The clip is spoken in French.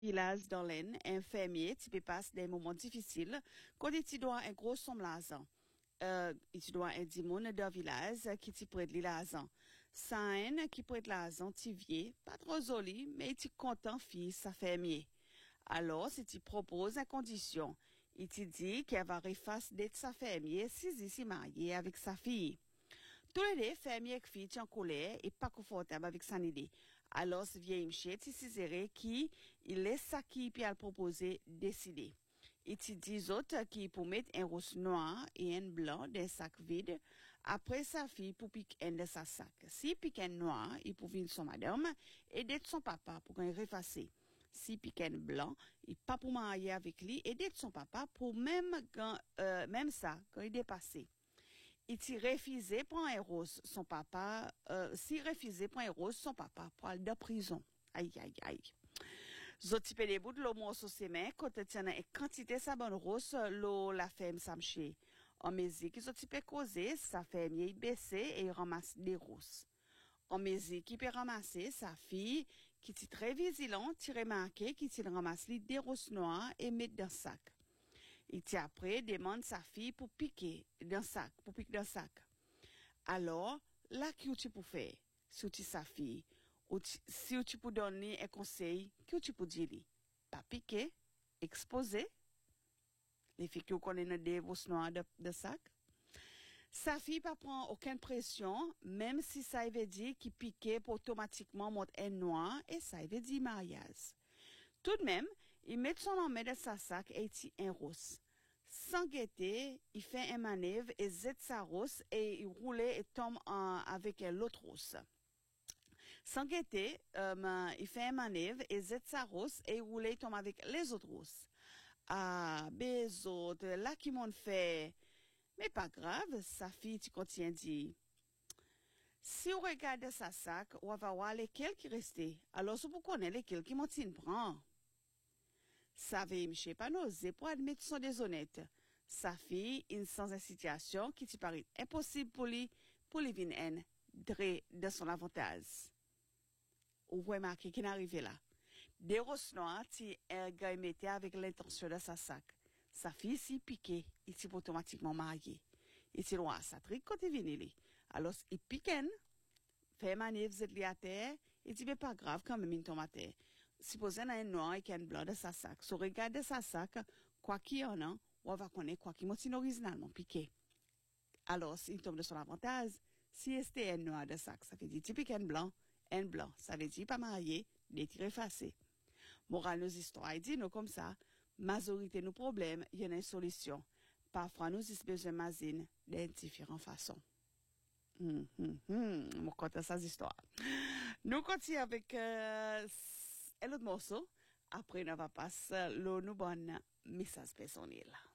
Village dans l'Aisne, un fermier qui passe des moments difficiles quand il doit un gros somme l'argent. Il doit un dimon d'un village qui t'y prête l'argent. Ça un qui prête l'argent t'y vieux, pas trop joli, mais il content fils sa fermier. Alors, si tu proposes une condition, il te dit qu'elle va refaire d'être sa fermier si il s'est marié avec sa fille. Tous les deux, fermier et fille en colère et pas confortable avec sa idée. Alors, ce vieil monsieur, tu sais, qui, il laisse ça qui peut proposer décider. Il te dit autres qui pour mettre un rose noir et un blanc dans un sac vide. Après, sa fille pour piquer un de sa sac. Si pique un noir, il pour venir son madame et d'être son papa pour qu'on refasse. Si pique un blanc, il pas pour marier avec lui et d'être son papa pour même ça, quand il est passé. Il t'y refusé pour un rose son papa, s'il refusait pour un rose son papa pour aller de prison. Aïe, aïe, aïe. Zoti pe de bout de l'homme sur ses mains, quand il tient une quantité sa bonne rose, l'eau la femme s'amché. En musique, zoti pe causer, sa femme y baissé et ramasse des roses. En musique, qui peut ramasser sa fille, qui est très vigilante, qui remarque, qui ramasse des roses noires et met dans le sac. Il tient après, demande sa fille pour piquer dans sac, pour piquer dans le sac. Alors, là, qu'est-ce que tu peux faire? Si tu sa fille, ou si tu peux donner un conseil, qu'est-ce que tu peux dire? Pas piquer, exposer. Les filles qui connaissent des roses noires de sac. Sa fille ne prend aucune pression, même si ça veut dire qu'il piquait pour automatiquement monter un noir, et ça veut dire mariage. Tout de même, il met son homme dans sa sac et il tire un rose. Sans guetter, il fait un manœuvre et jette sa rose et il roule et tombe avec l'autre rose. Sans guetter, il fait un manœuvre et jette sa rose et il roule et tombe avec les autres roses. Ah, les autres, là qui m'ont fait. Mais pas grave, sa fille, tu continues à dire. Si on regarde sa sac, on va voir lesquels qui restent. Alors, si vous connaissez lesquels qui m'ont prend. Savez, monsieur pas n'osé pour admettre son déshonnête. Sa fille, une sans situation qui te paraît impossible pour lui venir de son avantage. Vous remarquez qu'il est arrivé là. Des roses noires, tu mettait avec l'intention de sa sac. Sa fille s'y piquait, il s'est automatiquement marié. Il s'est loin à sa trique quand il vient là. Alors, il pique, fait manœuvre, zet à terre, il dit, mais pas grave, quand même, il tombe à terre. Supposez un noir et un blanc de sa sac. So, regarde sa sac, quoi qu'il y en a, on va connaître quoi qu'il y a originalement piqué. Alors, s'il tombe de son avantage, si c'était un noir de sac, ça veut dire, tu piques un blanc, ça veut dire pas marié, d'être effacé. Morale nos histoires, dit nous comme ça, majorité nos problèmes, il y a une solution. Parfois, nous avons besoin de mazine de différentes façons. On compte ces histoires. Nous continuons avec un autre morceau. Après, on va passer le bon message personnel.